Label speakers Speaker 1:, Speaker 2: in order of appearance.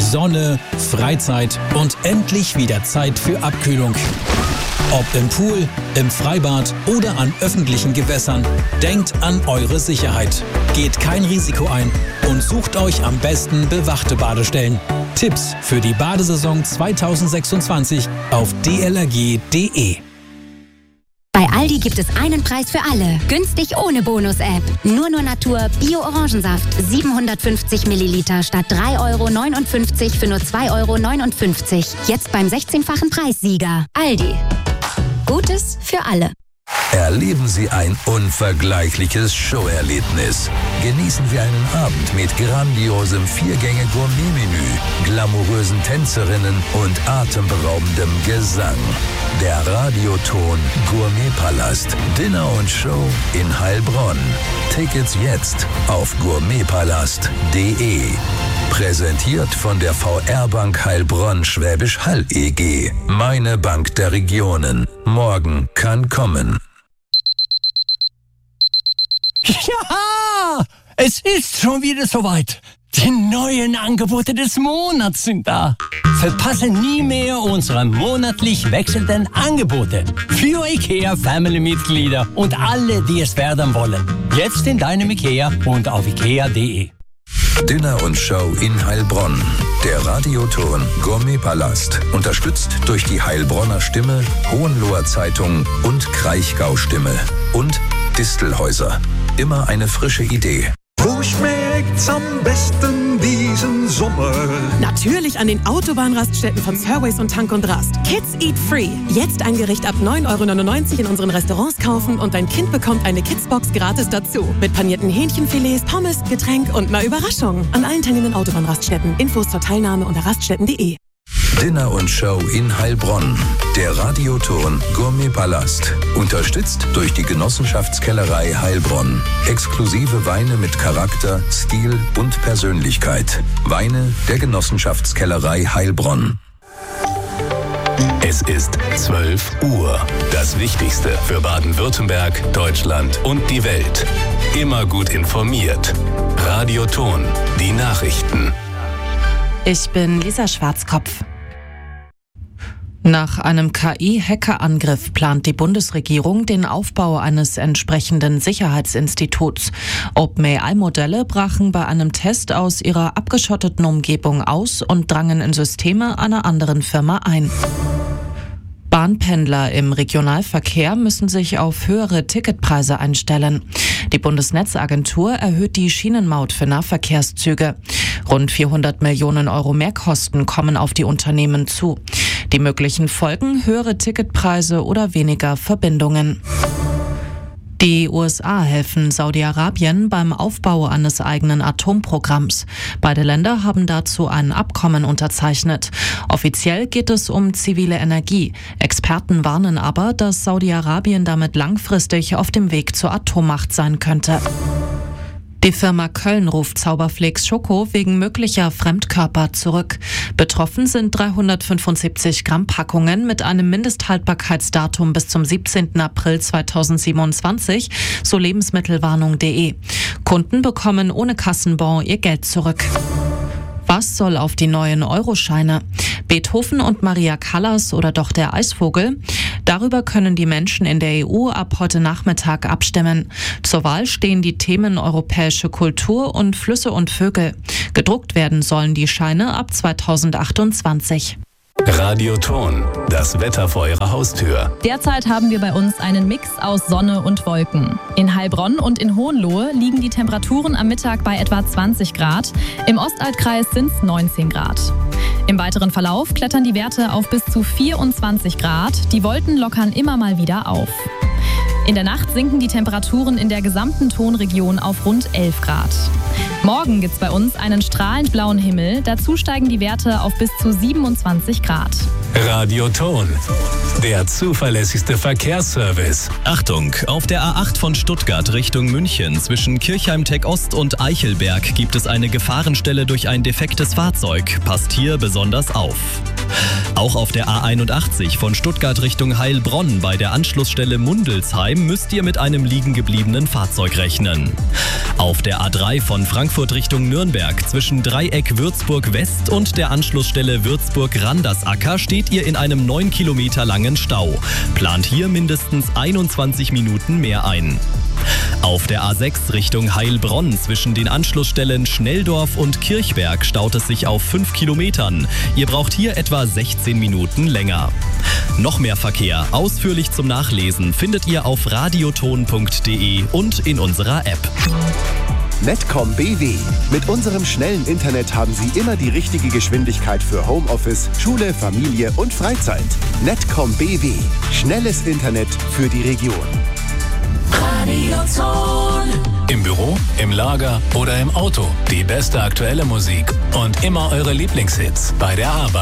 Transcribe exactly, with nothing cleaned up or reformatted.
Speaker 1: Sonne, Freizeit und endlich wieder Zeit für Abkühlung. Ob im Pool, im Freibad oder an öffentlichen Gewässern, denkt an eure Sicherheit. Geht kein Risiko ein und sucht euch am besten bewachte Badestellen. Tipps für die Badesaison zweitausendsechsundzwanzig auf d l r g punkt d e.
Speaker 2: Bei Aldi gibt es einen Preis für alle. Günstig ohne Bonus-App. Nur nur Natur Bio-Orangensaft. siebenhundertfünfzig Milliliter statt drei Euro neunundfünfzig für nur zwei Euro neunundfünfzig. Jetzt beim sechzehnfachen Preissieger. Aldi. Gutes für alle.
Speaker 3: Erleben Sie ein unvergleichliches Showerlebnis. Genießen Sie einen Abend mit grandiosem Viergänge-Gourmet-Menü, glamourösen Tänzerinnen und atemberaubendem Gesang. Der Radioton Gourmetpalast. Dinner und Show in Heilbronn. Tickets jetzt auf gourmetpalast punkt d e. Präsentiert von der V R-Bank Heilbronn Schwäbisch Hall E G. Meine Bank der Regionen. Morgen kann kommen.
Speaker 4: Ja, es ist schon wieder soweit. Die neuen Angebote des Monats sind da. Verpasse nie mehr unsere monatlich wechselnden Angebote für IKEA Family-Mitglieder und alle, die es werden wollen. Jetzt in deinem IKEA und auf ikea punkt d e.
Speaker 3: Dinner und Show in Heilbronn. Der Radioton Gourmetpalast. Unterstützt durch die Heilbronner Stimme, Hohenloher Zeitung und Kraichgau Stimme. Und Distelhäuser. Immer eine frische Idee.
Speaker 5: Wo schmeckt's am besten diesen Sommer?
Speaker 6: Natürlich an den Autobahnraststätten von Surways und Tank und Rast. Kids Eat Free. Jetzt ein Gericht ab neun Euro neunundneunzig in unseren Restaurants kaufen und dein Kind bekommt eine Kidsbox gratis dazu. Mit panierten Hähnchenfilets, Pommes, Getränk und einer Überraschung. An allen teilnehmenden Autobahnraststätten. Infos zur Teilnahme unter raststätten punkt d e.
Speaker 3: Dinner und Show in Heilbronn. Der Radioton Gourmetpalast. Unterstützt durch die Genossenschaftskellerei Heilbronn. Exklusive Weine mit Charakter, Stil und Persönlichkeit. Weine der Genossenschaftskellerei Heilbronn.
Speaker 7: Es ist zwölf Uhr. Das Wichtigste für Baden-Württemberg, Deutschland und die Welt. Immer gut informiert. Radioton. Die Nachrichten.
Speaker 8: Ich bin Lisa Schwarzkopf. Nach einem K I-Hackerangriff plant die Bundesregierung den Aufbau eines entsprechenden Sicherheitsinstituts. OpenAI-Modelle brachen bei einem Test aus ihrer abgeschotteten Umgebung aus und drangen in Systeme einer anderen Firma ein. Bahnpendler im Regionalverkehr müssen sich auf höhere Ticketpreise einstellen. Die Bundesnetzagentur erhöht die Schienenmaut für Nahverkehrszüge. Rund vierhundert Millionen Euro Mehrkosten kommen auf die Unternehmen zu. Die möglichen Folgen: höhere Ticketpreise oder weniger Verbindungen. Die U S A helfen Saudi-Arabien beim Aufbau eines eigenen Atomprogramms. Beide Länder haben dazu ein Abkommen unterzeichnet. Offiziell geht es um zivile Energie. Experten warnen aber, dass Saudi-Arabien damit langfristig auf dem Weg zur Atommacht sein könnte. Die Firma Köln ruft Zauberflakes Schoko wegen möglicher Fremdkörper zurück. Betroffen sind dreihundertfünfundsiebzig Gramm Packungen mit einem Mindesthaltbarkeitsdatum bis zum siebzehnten April zweitausendsiebenundzwanzig, so Lebensmittelwarnung punkt d e. Kunden bekommen ohne Kassenbon ihr Geld zurück. Was soll auf die neuen Euroscheine? Beethoven und Maria Callas oder doch der Eisvogel? Darüber können die Menschen in der E U ab heute Nachmittag abstimmen. Zur Wahl stehen die Themen europäische Kultur und Flüsse und Vögel. Gedruckt werden sollen die Scheine ab zweitausendachtundzwanzig.
Speaker 7: Radioton. Das Wetter vor Ihrer Haustür.
Speaker 9: Derzeit haben wir bei uns einen Mix aus Sonne und Wolken. In Heilbronn und in Hohenlohe liegen die Temperaturen am Mittag bei etwa zwanzig Grad. Im Ostaltkreis sind es neunzehn Grad. Im weiteren Verlauf klettern die Werte auf bis zu vierundzwanzig Grad. Die Wolken lockern immer mal wieder auf. In der Nacht sinken die Temperaturen in der gesamten Tonregion auf rund elf Grad. Morgen gibt's bei uns einen strahlend blauen Himmel. Dazu steigen die Werte auf bis zu siebenundzwanzig Grad.
Speaker 7: Radioton. Der zuverlässigste Verkehrsservice.
Speaker 10: Achtung, auf der A acht von Stuttgart Richtung München zwischen Kirchheim-Tech Ost und Eichelberg gibt es eine Gefahrenstelle durch ein defektes Fahrzeug. Passt hier besonders auf. Auch auf der A einundachtzig von Stuttgart Richtung Heilbronn bei der Anschlussstelle Mundelsheim müsst ihr mit einem liegen gebliebenen Fahrzeug rechnen. Auf der A drei von Frankfurt Richtung Nürnberg zwischen Dreieck Würzburg West und der Anschlussstelle Würzburg-Randersacker steht ihr in einem neun Kilometer langen Stau. Plant hier mindestens einundzwanzig Minuten mehr ein. Auf der A sechs Richtung Heilbronn zwischen den Anschlussstellen Schnelldorf und Kirchberg staut es sich auf fünf Kilometern. Ihr braucht hier etwa sechzehn Minuten länger. Noch mehr Verkehr, ausführlich zum Nachlesen, findet ihr auf radioton punkt de und in unserer App.
Speaker 11: Netcom B W. Mit unserem schnellen Internet haben Sie immer die richtige Geschwindigkeit für Homeoffice, Schule, Familie und Freizeit. Netcom B W. Schnelles Internet für die Region.
Speaker 1: Radioton. Im Büro, im Lager oder im Auto. Die beste aktuelle Musik und immer eure Lieblingshits bei der Arbeit.